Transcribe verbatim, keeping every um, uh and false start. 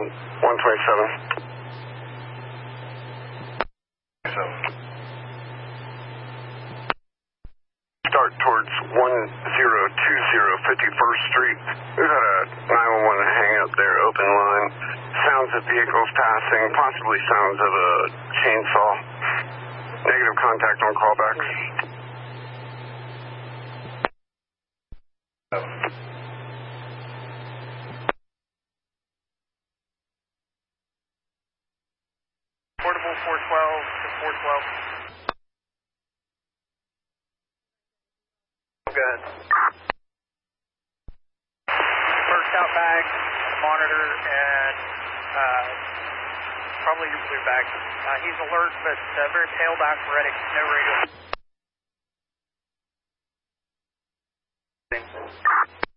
one twenty-seven. So, start towards one zero two zero fifty-first Street. We've had a nine one one hang up there, open line. Sounds of vehicles passing, possibly sounds of a chainsaw. Negative contact on callbacks. Portable four twelve to four twelve. Go ahead. First out bag, monitor, and uh, probably your blue bag. Uh, he's alert, but uh, very pale diaphoretic, no radio.